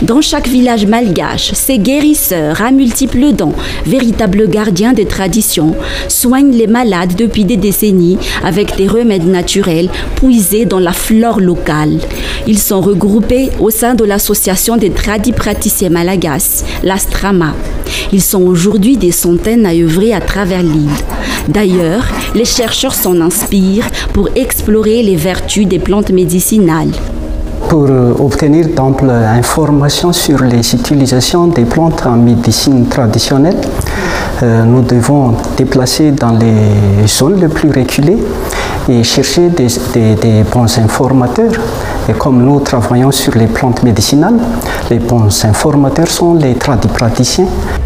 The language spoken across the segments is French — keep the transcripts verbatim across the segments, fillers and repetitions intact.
Dans chaque village malgache, ces guérisseurs à multiples dents, véritables gardiens des traditions, soignent les malades depuis des décennies avec des remèdes naturels puisés dans la flore locale. Ils sont regroupés au sein de l'association des tradipraticiens malagasy, l'Astrama. Ils sont aujourd'hui des centaines à œuvrer à travers l'île. D'ailleurs, les chercheurs s'en inspirent pour explorer les vertus des plantes médicinales. Pour obtenir d'amples informations sur les utilisations des plantes en médecine traditionnelle, euh, nous devons déplacer dans les zones les plus reculées et chercher des, des, des bons informateurs. Et comme nous travaillons sur les plantes médicinales, les bons informateurs sont les tradipraticiens.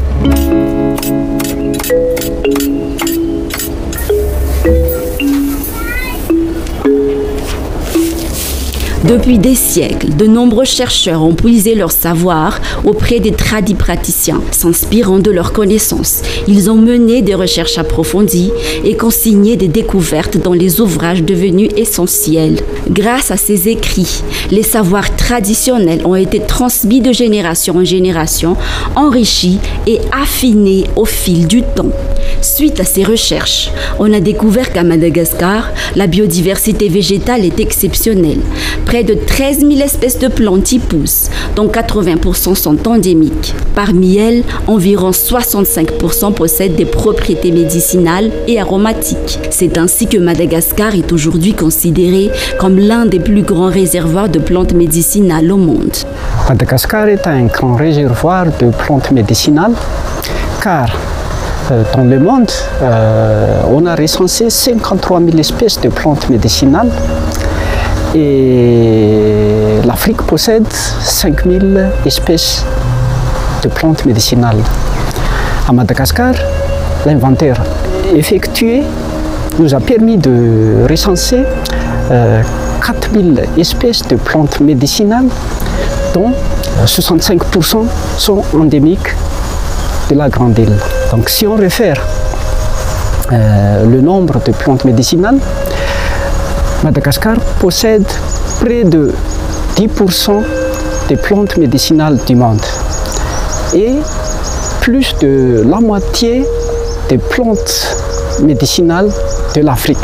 Depuis des siècles, de nombreux chercheurs ont puisé leur savoir auprès des tradipraticiens, s'inspirant de leurs connaissances. Ils ont mené des recherches approfondies et consigné des découvertes dans les ouvrages devenus essentiels. Grâce à ces écrits, les savoirs traditionnels ont été transmis de génération en génération, enrichis et affinés au fil du temps. Suite à ces recherches, on a découvert qu'à Madagascar, la biodiversité végétale est exceptionnelle. Près de treize mille espèces de plantes y poussent, dont quatre-vingts pour cent sont endémiques. Parmi elles, environ soixante-cinq pour cent possèdent des propriétés médicinales et aromatiques. C'est ainsi que Madagascar est aujourd'hui considéré comme l'un des plus grands réservoirs de plantes médicinales au monde. Madagascar est un grand réservoir de plantes médicinales, car euh, dans le monde, euh, on a recensé cinquante-trois mille espèces de plantes médicinales. Et l'Afrique possède cinq mille espèces de plantes médicinales. À Madagascar, l'inventaire effectué nous a permis de recenser euh, quatre mille espèces de plantes médicinales, dont soixante-cinq pour cent sont endémiques de la Grande Île. Donc si on réfère euh, le nombre de plantes médicinales, Madagascar possède près de dix pour cent des plantes médicinales du monde et plus de la moitié des plantes médicinales de l'Afrique.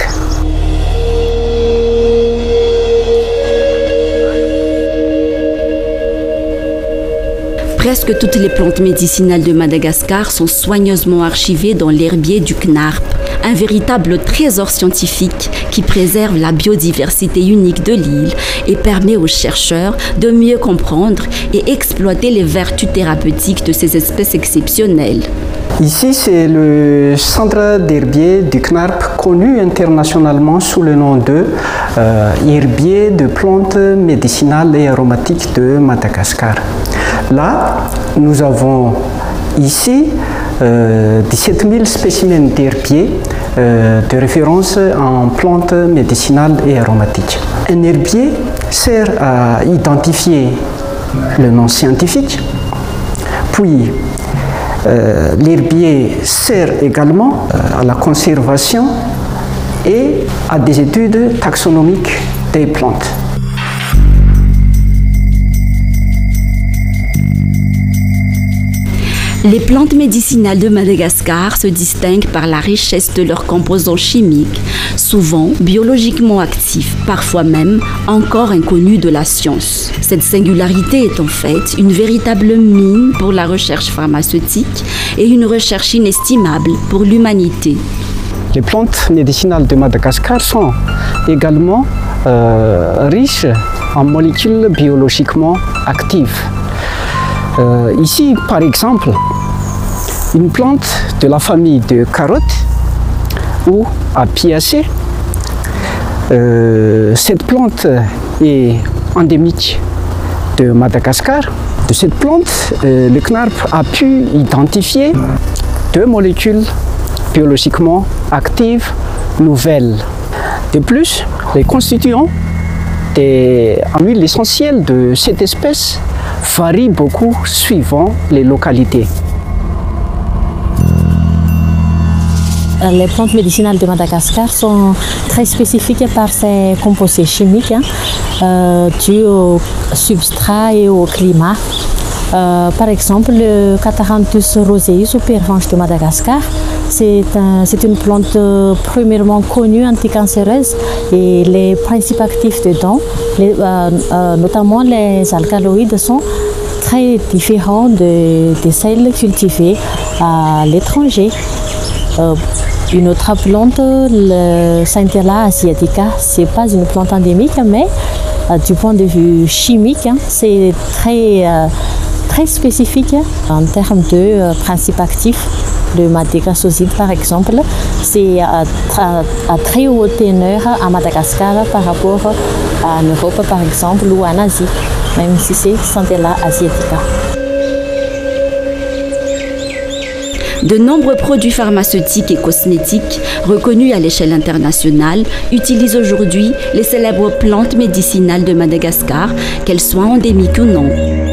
Presque toutes les plantes médicinales de Madagascar sont soigneusement archivées dans l'herbier du C N A R P, un véritable trésor scientifique qui préserve la biodiversité unique de l'île et permet aux chercheurs de mieux comprendre et exploiter les vertus thérapeutiques de ces espèces exceptionnelles. Ici, c'est le centre d'herbier du C N A R P, connu internationalement sous le nom de euh, herbier de plantes médicinales et aromatiques de Madagascar. Là, nous avons ici euh, dix-sept mille spécimens d'herbier euh, de référence en plantes médicinales et aromatiques. Un herbier sert à identifier le nom scientifique, puis euh, l'herbier sert également euh, à la conservation et à des études taxonomiques des plantes. Les plantes médicinales de Madagascar se distinguent par la richesse de leurs composants chimiques, souvent biologiquement actifs, parfois même encore inconnus de la science. Cette singularité est en fait une véritable mine pour la recherche pharmaceutique et une recherche inestimable pour l'humanité. Les plantes médicinales de Madagascar sont également euh, riches en molécules biologiquement actives. Euh, ici, par exemple, une plante de la famille de carottes ou Apiacées. Euh, cette plante est endémique de Madagascar. De cette plante, euh, le C N A R P a pu identifier deux molécules biologiquement actives nouvelles. De plus, les constituants des huiles essentielles de cette espèce varient beaucoup suivant les localités. Les plantes médicinales de Madagascar sont très spécifiques par ces composés chimiques, hein, euh, dus au substrat et au climat. Euh, par exemple, le Catharanthus roseus ou pervenche de Madagascar, c'est un, c'est une plante euh, premièrement connue anticancéreuse et les principes actifs dedans, les, euh, euh, notamment les alcaloïdes, sont très différents de, de celles cultivées à l'étranger. Euh, une autre plante, le Centella asiatica, ce n'est pas une plante endémique, mais euh, du point de vue chimique, hein, c'est très, euh, très spécifique en termes de euh, principes actifs. Le madegasoside, par exemple, c'est à, à, à très haute teneur à Madagascar par rapport à l'Europe, par exemple, ou en Asie, même si c'est Centella asiatica. De nombreux produits pharmaceutiques et cosmétiques reconnus à l'échelle internationale utilisent aujourd'hui les célèbres plantes médicinales de Madagascar, qu'elles soient endémiques ou non.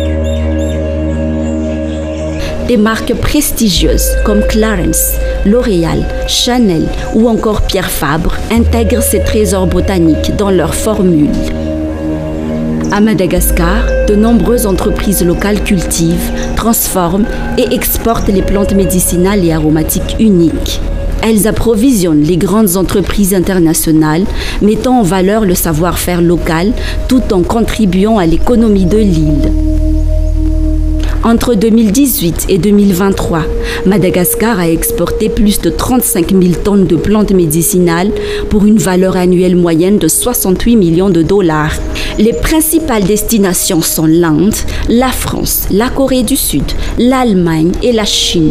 Des marques prestigieuses comme Clarins, L'Oréal, Chanel ou encore Pierre Fabre intègrent ces trésors botaniques dans leurs formules. À Madagascar, de nombreuses entreprises locales cultivent, transforment et exportent les plantes médicinales et aromatiques uniques. Elles approvisionnent les grandes entreprises internationales, mettant en valeur le savoir-faire local tout en contribuant à l'économie de l'île. Entre deux mille dix-huit et deux mille vingt-trois, Madagascar a exporté plus de trente-cinq mille tonnes de plantes médicinales pour une valeur annuelle moyenne de soixante-huit millions de dollars. Les principales destinations sont l'Inde, la France, la Corée du Sud, l'Allemagne et la Chine.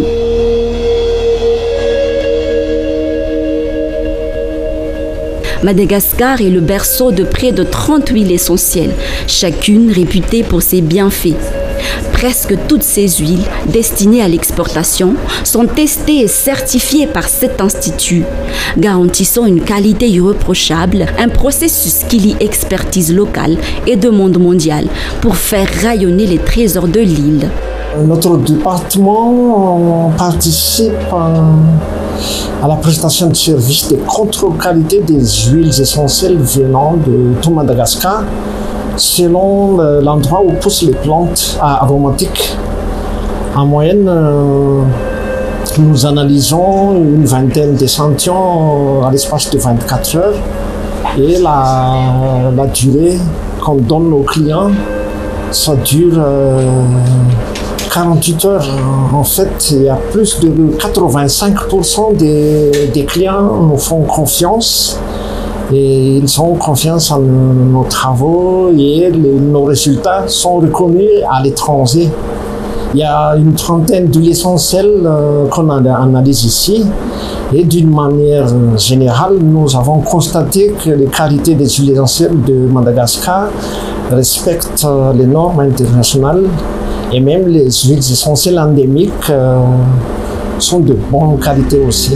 Madagascar est le berceau de près de trente huiles essentielles, chacune réputée pour ses bienfaits. Presque toutes ces huiles, destinées à l'exportation, sont testées et certifiées par cet institut, garantissant une qualité irréprochable, un processus qui lie expertise locale et de monde mondial pour faire rayonner les trésors de l'île. Notre département participe à la prestation de services de contrôle-qualité des huiles essentielles venant de tout Madagascar, selon l'endroit où poussent les plantes aromatiques. En moyenne, nous analysons une vingtaine d'échantillons à l'espace de vingt-quatre heures et la, la durée qu'on donne aux clients, ça dure euh, quarante-huit heures. En fait, il y a plus de quatre-vingt-cinq pour cent des, des clients nous font confiance. Et ils ont confiance en nos travaux et les, nos résultats sont reconnus à l'étranger. Il y a une trentaine d'huiles essentielles euh, qu'on analyse ici et d'une manière générale, nous avons constaté que les qualités des huiles essentielles de Madagascar respectent les normes internationales et même les huiles essentielles endémiques euh, sont de bonne qualité aussi.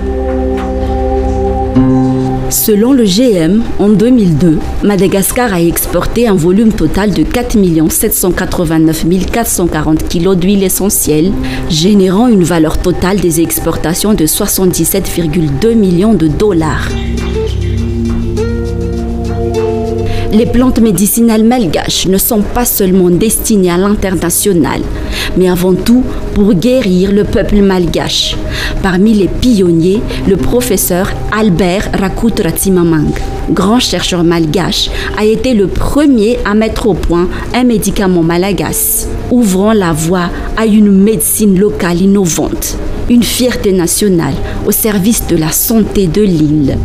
Selon le G M, en deux mille deux, Madagascar a exporté un volume total de quatre millions sept cent quatre-vingt-neuf mille quatre cent quarante kilos d'huile essentielle, générant une valeur totale des exportations de soixante-dix-sept virgule deux millions de dollars. Les plantes médicinales malgaches ne sont pas seulement destinées à l'international, mais avant tout pour guérir le peuple malgache. Parmi les pionniers, le professeur Albert Rakoutratimamang, grand chercheur malgache, a été le premier à mettre au point un médicament malagasy, ouvrant la voie à une médecine locale innovante, une fierté nationale au service de la santé de l'île.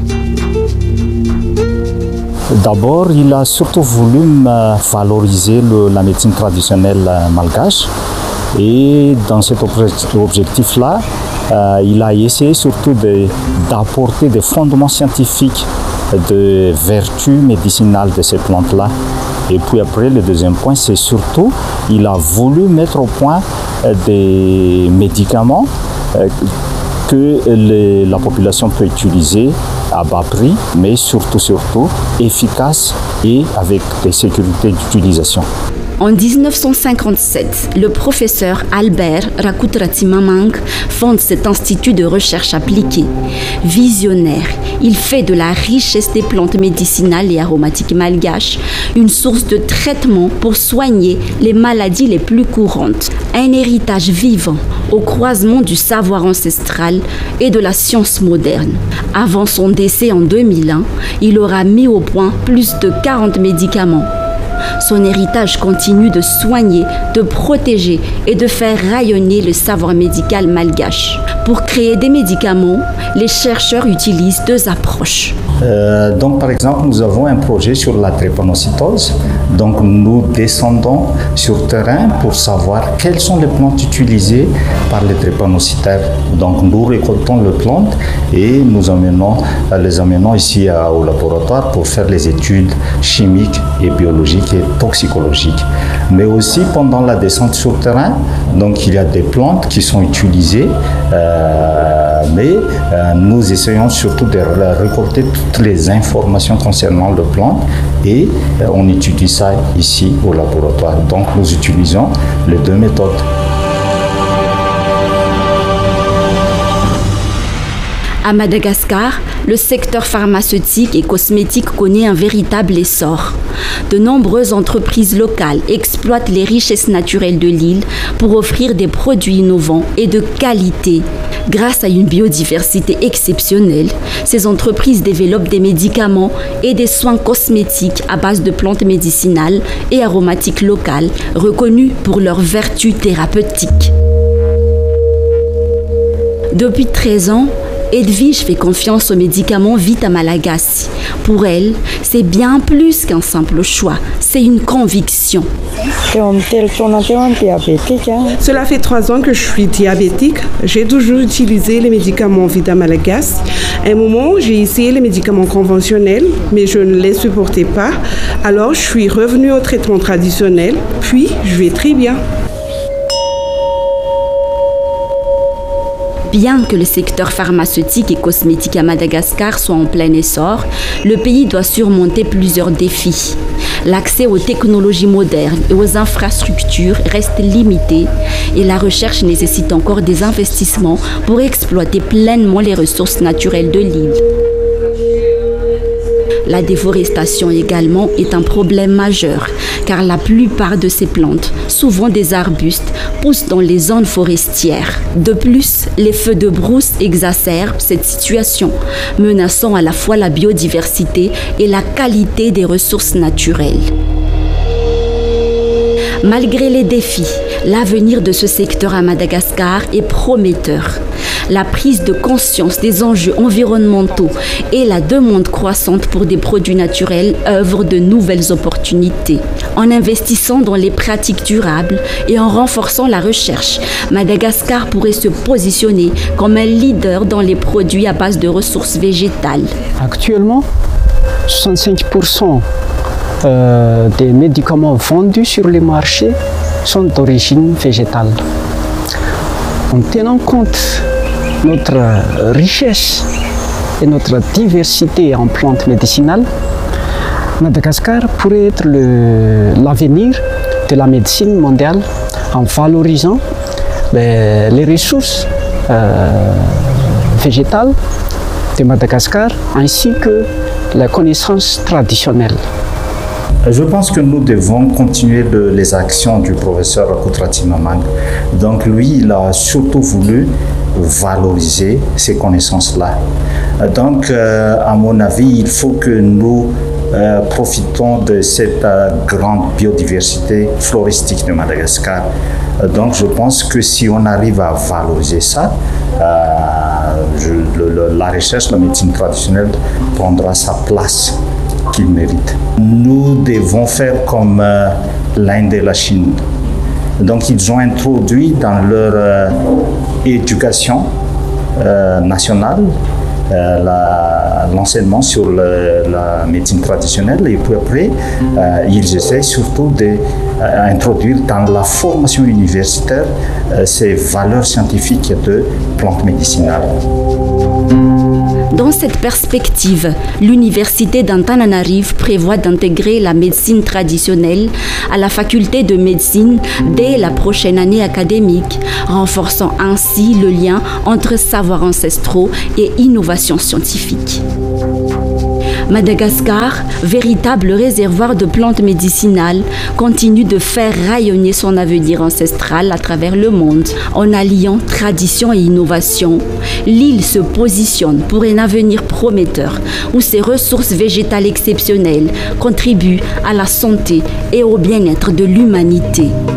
D'abord, il a surtout voulu valoriser le, la médecine traditionnelle malgache et dans cet objectif-là, euh, il a essayé surtout d'apporter des fondements scientifiques de vertus médicinales de ces plantes-là. Et puis après, le deuxième point, c'est surtout il a voulu mettre au point des médicaments euh, que les, la population peut utiliser à bas prix, mais surtout, surtout efficace et avec des sécurités d'utilisation. En mille neuf cent cinquante-sept, le professeur Albert Rakutratsimamang fonde cet institut de recherche appliquée. Visionnaire, il fait de la richesse des plantes médicinales et aromatiques malgaches une source de traitement pour soigner les maladies les plus courantes. Un héritage vivant au croisement du savoir ancestral et de la science moderne. Avant son décès en deux mille un, il aura mis au point plus de quarante médicaments. Son héritage continue de soigner, de protéger et de faire rayonner le savoir médical malgache. Pour créer des médicaments, les chercheurs utilisent deux approches. Euh, donc, par exemple, nous avons un projet sur la drépanocytose. Donc, nous descendons sur terrain pour savoir quelles sont les plantes utilisées par les drépanocytaires. Donc, nous récoltons les plantes et nous amenons, les amenons ici à, au laboratoire pour faire les études chimiques et biologiques et toxicologiques. Mais aussi, pendant la descente sur terrain, donc, il y a des plantes qui sont utilisées. Euh, mais euh, nous essayons surtout de récolter toutes les informations concernant le plantes et euh, on utilise ça ici au laboratoire. Donc nous utilisons les deux méthodes. À Madagascar, le secteur pharmaceutique et cosmétique connaît un véritable essor. De nombreuses entreprises locales exploitent les richesses naturelles de l'île pour offrir des produits innovants et de qualité. Grâce à une biodiversité exceptionnelle, ces entreprises développent des médicaments et des soins cosmétiques à base de plantes médicinales et aromatiques locales reconnus pour leurs vertus thérapeutiques. Depuis treize ans, Edwige fait confiance aux médicaments Vita Malagasy. Pour elle, c'est bien plus qu'un simple choix, c'est une conviction. Cela fait trois ans que je suis diabétique. J'ai toujours utilisé les médicaments Vita Malagasy. À un moment, j'ai essayé les médicaments conventionnels, mais je ne les supportais pas. Alors, je suis revenue au traitement traditionnel, puis je vais très bien. Bien que le secteur pharmaceutique et cosmétique à Madagascar soit en plein essor, le pays doit surmonter plusieurs défis. L'accès aux technologies modernes et aux infrastructures reste limité et la recherche nécessite encore des investissements pour exploiter pleinement les ressources naturelles de l'île. La déforestation également est un problème majeur, car la plupart de ces plantes, souvent des arbustes, poussent dans les zones forestières. De plus, les feux de brousse exacerbent cette situation, menaçant à la fois la biodiversité et la qualité des ressources naturelles. Malgré les défis, l'avenir de ce secteur à Madagascar est prometteur. La prise de conscience des enjeux environnementaux et la demande croissante pour des produits naturels œuvrent de nouvelles opportunités. En investissant dans les pratiques durables et en renforçant la recherche, Madagascar pourrait se positionner comme un leader dans les produits à base de ressources végétales. Actuellement, soixante-cinq pour cent euh, des médicaments vendus sur les marchés sont d'origine végétale. En tenant compte notre richesse et notre diversité en plantes médicinales, Madagascar pourrait être l'avenir de la médecine mondiale en valorisant les, les ressources euh, végétales de Madagascar ainsi que la connaissance traditionnelle. Je pense que nous devons continuer de, les actions du professeur Rakutratsimamang. Donc lui, il a surtout voulu valoriser ces connaissances-là. Donc, euh, à mon avis, il faut que nous euh, profitons de cette euh, grande biodiversité floristique de Madagascar. Donc, je pense que si on arrive à valoriser ça, euh, je, le, le, la recherche, la médecine traditionnelle prendra sa place qu'il mérite. Nous devons faire comme euh, l'Inde et la Chine. Donc ils ont introduit dans leur euh, éducation euh, nationale euh, l'enseignement sur le, la médecine traditionnelle et puis après euh, ils essaient surtout d'introduire euh, dans la formation universitaire euh, ces valeurs scientifiques de plantes médicinales. Dans cette perspective, l'université d'Antananarive prévoit d'intégrer la médecine traditionnelle à la faculté de médecine dès la prochaine année académique, renforçant ainsi le lien entre savoirs ancestraux et innovation scientifique. Madagascar, véritable réservoir de plantes médicinales, continue de faire rayonner son avenir ancestral à travers le monde. En alliant tradition et innovation, l'île se positionne pour un avenir prometteur où ses ressources végétales exceptionnelles contribuent à la santé et au bien-être de l'humanité.